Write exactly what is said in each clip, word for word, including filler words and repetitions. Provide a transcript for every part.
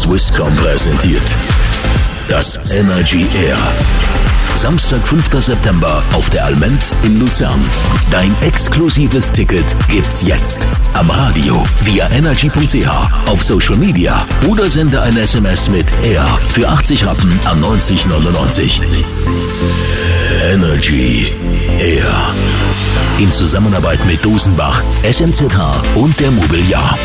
Swisscom präsentiert das Energy Air. Samstag, fünfter September auf der Alment in Luzern. Dein exklusives Ticket gibt's jetzt. Am Radio, via energy punkt c h, auf Social Media oder sende ein S M S mit Air für achtzig Rappen an neunzig neunundneunzig. Energy Air. In Zusammenarbeit mit Dosenbach, S M Z H und der Mobiliar.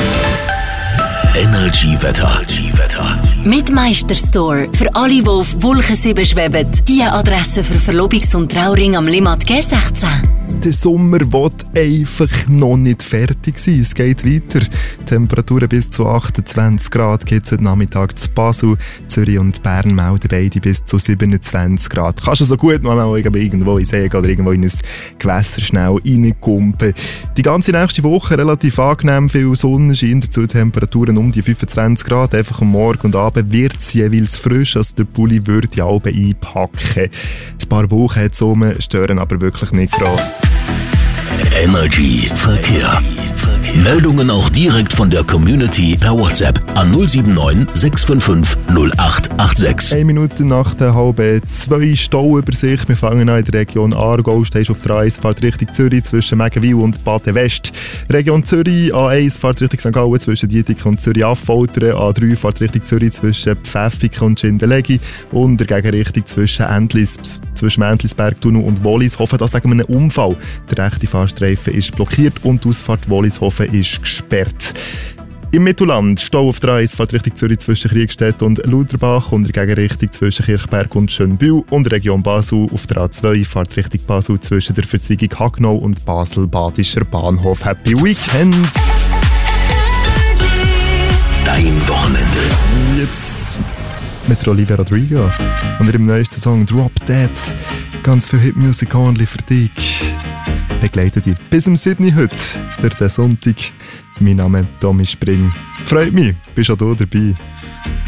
Energy Wetter. Mit Meisterstore. Für alle, die auf Wolke sieben schweben. Die Adresse für Verlobungs- und Trauring am Limmat G sechzehn. Der Sommer will einfach noch nicht fertig sein. Es geht weiter. Temperaturen bis zu achtundzwanzig Grad gibt es heute Nachmittag zu Basel. Zürich und Bern melden beide bis zu siebenundzwanzig Grad. Kannst du so gut noch mal irgendwo in See oder irgendwo in ein Gewässer schnell reinkumpen. Die ganze nächste Woche relativ angenehm, viel Sonnenschein, dazu Temperaturen um die fünfundzwanzig Grad. Einfach am Morgen und Abend wird es jeweils frisch, also der Pulli würde die Alben einpacken. Ein paar Wochen hat es rum, stören aber wirklich nicht gross. Energy Verkehr. Meldungen auch direkt von der Community per WhatsApp an null sieben neun sechs fünf fünf null acht acht sechs. Eine Minute nach der halben zwei Stauübersicht. Wir fangen an in der Region Aargau. Stehst auf der A eins, fahrt Richtung Zürich zwischen Megenwil und Baden-West. Region Zürich, A eins, fahrt Richtung Sankt Gallen zwischen Dietik und Zürich-Affoltern. A drei, fahrt Richtung Zürich zwischen Pfäffiken und Schindellegi. Und der Gegenrichtung zwischen Entlis, zwischen Entlisberg, Tunnel und Wollis. Hoffen, dass wegen einem Unfall der rechte Fahrstreifen ist blockiert und die Ausfahrt Wollishofen ist gesperrt. Im Mittelland Stau auf der A eins, fährt Richtung Zürich zwischen Kriegstedt und Lutherbach und in der Gegenrichtung zwischen Kirchberg und Schönbühl und Region Basel auf der A zwei, fährt Richtung Basel zwischen der Verzweigung Hagnau und Basel-Badischer Bahnhof. Happy Weekend! Dein Wochenende. Jetzt mit Olivia Rodrigo und ihrem neuesten Song Drop Dead. Ganz viel Hitmusik only für dich. Begleite dich bis zum siebten heute durch den Sonntag. Mein Name ist Tommy Spring. Freut mich, bist auch du dabei.